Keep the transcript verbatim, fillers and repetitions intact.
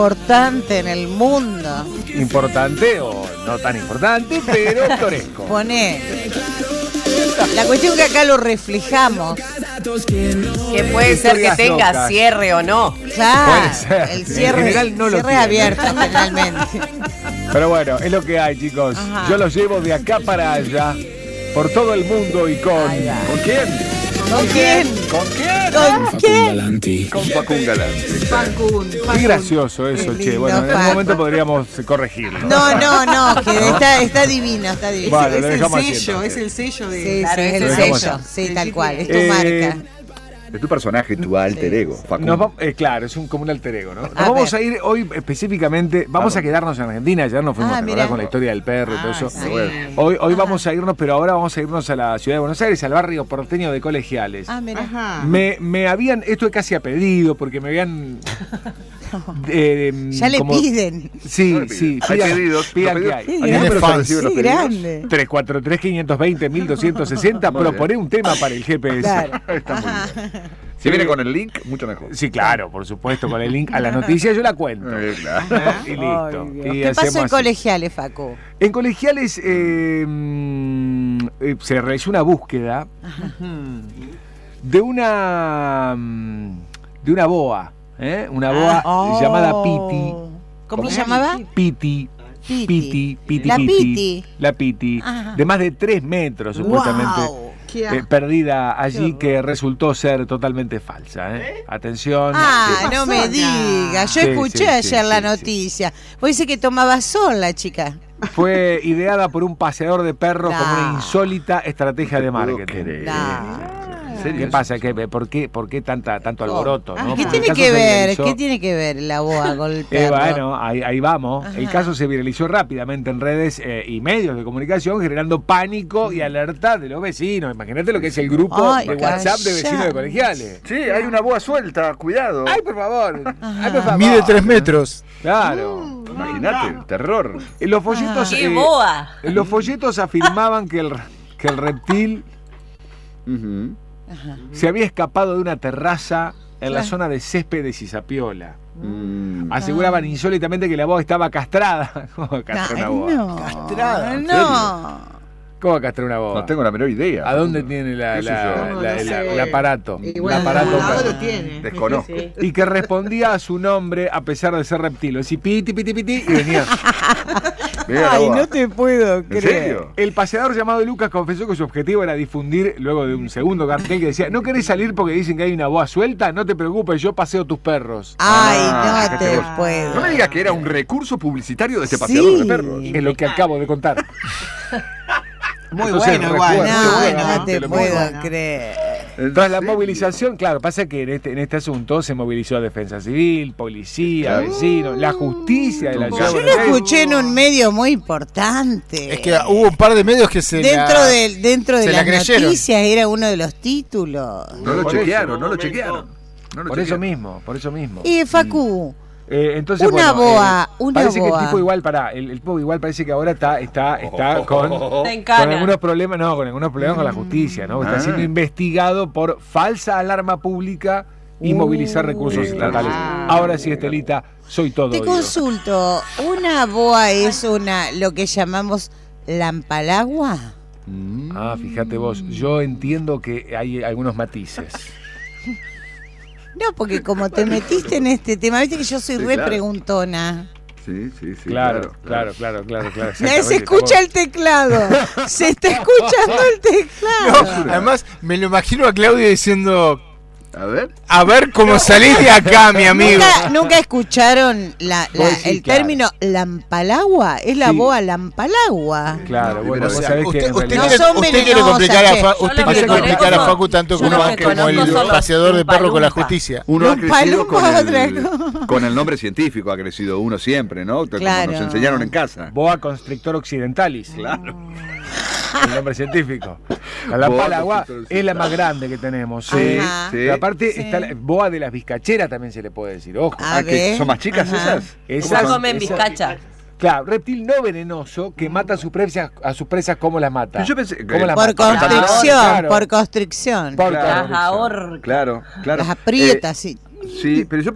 Importante en el mundo. Importante o no tan importante, pero toresco. Poné. La cuestión que acá lo reflejamos. Que puede ser que tenga locas. Cierre o no. Claro, Puede ser. el cierre, En general no lo cierre tiene. abierto generalmente. Pero bueno, es lo que hay, chicos. Ajá. Yo los llevo de acá para allá, por todo el mundo y con... Ahí va. ¿Con quién? ¿Con quién? ¿Con quién? ¿Con quién? Con Facún Galante. Facún. Qué gracioso eso, Qué che. lindo, Bueno, en algún Facu. momento podríamos corregirlo. No, no, no, que está, está divino, está divino. Vale, es lo el dejamos así, sello, entonces. es el sello de... Sí, Claro, sí, es eso el lo sello. dejamos Sí, tal cual, es tu Eh, marca. Es tu personaje, tu alter ego, Facu. Nos vamos- eh, claro, es un, como un alter ego, ¿no? Nos A vamos ver. a ir hoy específicamente, vamos a quedarnos en Argentina, ayer nos fuimos Ah, a mirá. hablar con la historia del perro y todo Ah, eso. sí. Bueno. Hoy, hoy vamos a irnos, pero ahora vamos a irnos a la ciudad de Buenos Aires, al barrio porteño de Colegiales. Ah, mira. Ajá. Me, me habían, esto es casi a pedido, porque me habían... eh, Ya le como- piden. Sí, No le sí, piden. Hay pidan, pedidos, pidan los que pedidos. hay. Qué ¿A qué grande. número se reciben los Qué pedidos? grande. tres cuatro tres, quinientos veinte, mil doscientos sesenta, Muy bien. proponé un tema para el G P S. Claro. Está muy bien. Si viene con el link, mucho mejor. Sí, claro, por supuesto, con el link a la noticia yo la cuento. Eh, claro. Y listo. Ay, Dios. Y ¿Qué pasó hacemos en así. colegiales, Facu? En Colegiales eh, mm, eh, se realizó una búsqueda de una mm, de una boa, ¿eh? Una boa Oh. llamada Piti. ¿Cómo se llamaba? Piti. Piti. Piti, Piti, La Piti. Piti. La Piti. Ajá. De más de tres metros, supuestamente. Guau. Qué eh, perdida allí, Qué que resultó ser totalmente falsa. ¿eh? Atención. Ah, Sí. no me digas. Yo Sí, escuché sí, ayer sí, la sí, noticia. Vos dice que tomaba sol la chica. Fue ideada por un paseador de perros como una No. insólita estrategia de puedo marketing. creer. No. ¿En serio ¿Qué eso? pasa? ¿Qué, por, qué, ¿Por qué tanta, tanto alboroto? Ah, ¿no? ¿Qué Porque el tiene caso que se ver? viralizó- ¿Qué tiene que ver la boa con el Eh, perro? bueno, ahí, ahí vamos. Ajá. El caso se viralizó rápidamente en redes eh, y medios de comunicación, generando pánico y alerta de los vecinos. Imagínate lo que es el grupo Ay, de WhatsApp de vecinos de callate. colegiales. Sí, hay una boa suelta, cuidado. ¡Ay, por favor! Ajá. ¡Ay, por favor! Mide tres metros. Claro. Imagínate, terror. Eh, Los folletos, ¡Qué eh, boa! los folletos afirmaban que el, que el reptil Ujú. se había escapado de una terraza en la Claro. zona de Céspedes y Zapiola. Mm. Aseguraban insólitamente que la boa estaba castrada. ¿Cómo castrar una Ay, boa? no. Castrada, ¿en No. ¿Cómo castrar una boa? No tengo la menor idea. ¿A dónde tiene la, ¿Qué sé la- yo? No, la- no el, sé. el aparato? Y El bueno, aparato el lado que- lo tiene. Desconozco. Sí. y que respondía a su nombre a pesar de ser reptil. Así, piti, piti, piti, y venía. Mira la Ay, boa. no te puedo ¿En creer. serio? El paseador llamado Lucas confesó que su objetivo era difundir, luego de un segundo cartel que decía: ¿no querés salir porque dicen que hay una boa suelta? No te preocupes, yo paseo tus perros. Ay, Ah, no qué te terrible. puedo. No me digas que era un recurso publicitario de este Sí. paseador de perros. Es lo que acabo de contar. Muy Entonces, bueno, igual. recuerda- Muy No, bueno. no te Lo Muy puedo bueno. creer. Tras la ¿En movilización, claro, pasa que en este, en este asunto se movilizó Defensa Civil, policía, Claro. vecinos, la justicia de la Yo ciudad de Yo Buenos lo Aires. escuché en un medio muy importante. Es que hubo un par de medios que se dentro la- de, dentro de se la las creyeron. noticias era uno de los títulos. No lo Por chequearon, eso. no lo chequearon. No lo Por eso chequearon. mismo, por eso mismo. Y Facu, Eh, entonces, Una bueno, boa, eh, una parece que boa. el tipo igual, pará, el, el tipo igual parece que ahora está, está, está con, Está en con cana. algunos problemas, no, con algunos problemas con la justicia, ¿no? Está Ah. siendo investigado por falsa alarma pública y movilizar recursos Sí, estatales. ah. Ahora sí, Estelita, soy todo te oído. consulto, ¿una boa es una lo que llamamos lampalagua? Mm. Ah, fíjate vos, yo entiendo que hay algunos matices. No, porque como te metiste en este tema, viste que yo soy Sí, re claro. preguntona. Sí, sí, sí. Claro, claro, claro, claro, claro. Se exactamente, escucha estamos- el teclado. Se está escuchando el teclado. No, además, me lo imagino a Claudio diciendo: A ver. a ver cómo salís de acá, mi amigo. ¿Nunca, nunca escucharon la, la- Vos sí, el claro. término lampalagua? Es la Sí. boa lampalagua. Claro, bueno, O vos sea, sabés que Usted, en usted realidad- No quiere, son usted quiere venenosas, complicar a, che. Fa- Yo usted lo quiere que complicar a conozco- Facu tanto yo como, lo a- que como el conozco son los paseador de perro con la Oompa justicia. Uno ha Los crecido con palumpas, el, otra cosa. con el nombre científico, ha crecido uno siempre, ¿no? Como Claro. nos enseñaron en casa. Boa constrictor occidentalis. Claro. El nombre científico. La Boa lampalagua constrictor es la más occidentalis. grande que tenemos. Sí, Ajá. sí. Pero aparte Sí. está la boa de las vizcacheras, también se le puede decir. Ojo. A Ah, ¿que ver. ¿Son más chicas Ajá. esas? Esas- No comen esas- bizcacha. Claro, reptil no venenoso que mata a sus presas, a sus presas como las mata. Yo pensé que- ¿Cómo las Por mata? constricción, Claro. por constricción. Por Claro. Las constricción. ahorca. Claro, claro. Las aprieta, sí. Eh, sí, pero yo